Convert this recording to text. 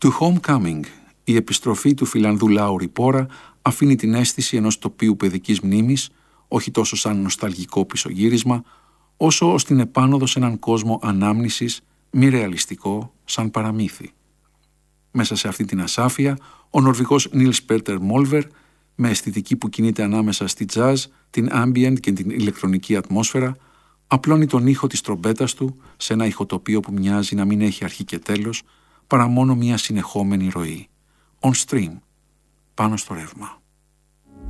To Homecoming, η επιστροφή του Φιλανδού Λάουρι Πόρα αφήνει την αίσθηση ενός τοπίου παιδικής μνήμης, όχι τόσο σαν νοσταλγικό πισωγύρισμα, όσο ως την επάνωδο σε έναν κόσμο ανάμνησης, μη ρεαλιστικό, σαν παραμύθι. Μέσα σε αυτή την ασάφεια, ο Νορβηγός Νίλς Πέτερ Μόλβερ, με αισθητική που κινείται ανάμεσα στη jazz, την ambient και την ηλεκτρονική ατμόσφαιρα, απλώνει τον ήχο της τρομπέτας του σε ένα ηχοτοπίο που μοιάζει να μην έχει αρχή και τέλος, παρά μόνο μια συνεχόμενη ροή. On stream, πάνω στο ρεύμα.